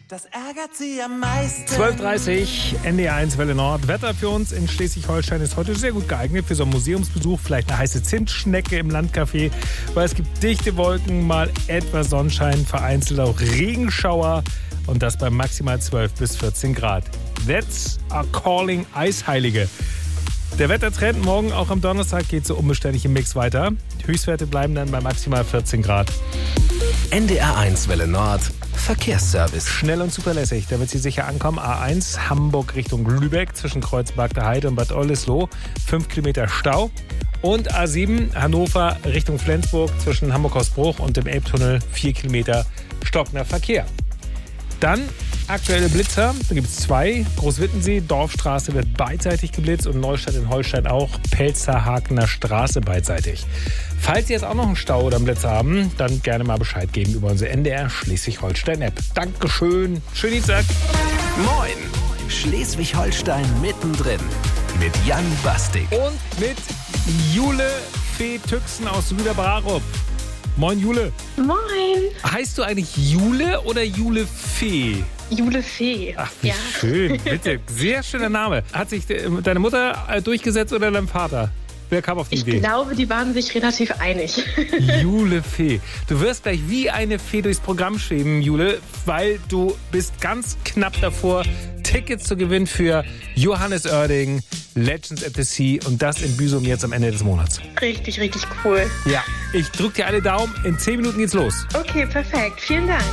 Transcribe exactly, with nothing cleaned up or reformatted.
Das ärgert sie am meisten. zwölf Uhr dreißig, N D R eins Welle Nord. Wetter für uns in Schleswig-Holstein ist heute sehr gut geeignet für so einen Museumsbesuch. Vielleicht eine heiße Zimtschnecke im Landcafé, weil es gibt dichte Wolken, mal etwas Sonnenschein, vereinzelt auch Regenschauer und das bei maximal zwölf bis vierzehn Grad. That's a calling Eisheilige. Der Wettertrend morgen, auch am Donnerstag, geht so unbeständig im Mix weiter. Die Höchstwerte bleiben dann bei maximal vierzehn Grad. N D R eins Welle Nord Verkehrsservice. Schnell und zuverlässig, damit Sie sicher ankommen. A eins Hamburg Richtung Lübeck zwischen Kreuzberg der Heide und Bad Oldesloe. fünf Kilometer Stau. Und A sieben Hannover Richtung Flensburg zwischen Hamburg-Hausbruch und dem Elbtunnel. vier Kilometer stockender Verkehr. Dann aktuelle Blitzer. Da gibt es zwei. Großwittensee, Dorfstraße wird beidseitig geblitzt und Neustadt in Holstein auch. Pelzerhakener Straße beidseitig. Falls Sie jetzt auch noch einen Stau oder einen Blitzer haben, dann gerne mal Bescheid geben über unsere N D R Schleswig-Holstein-App. Dankeschön. Schönen Dienstag. Moin. Schleswig-Holstein mittendrin. Mit Jan Bastik. Und mit Jule Fee Tüxen aus Süderbrarup. Moin, Jule. Moin. Heißt du eigentlich Jule oder Jule Fee? Jule Fee. Ach, wie ja. schön. Bitte. Sehr schöner Name. Hat sich deine Mutter durchgesetzt oder dein Vater? Wer kam auf die ich Idee? Ich glaube, die waren sich relativ einig. Jule Fee. Du wirst gleich wie eine Fee durchs Programm schweben, Jule, weil du bist ganz knapp davor, Tickets zu gewinnen für Johannes Oerding, Legends at the Sea und das in Büsum jetzt am Ende des Monats. Richtig, richtig cool. Ja, ich drücke dir alle Daumen. In zehn Minuten geht's los. Okay, perfekt. Vielen Dank.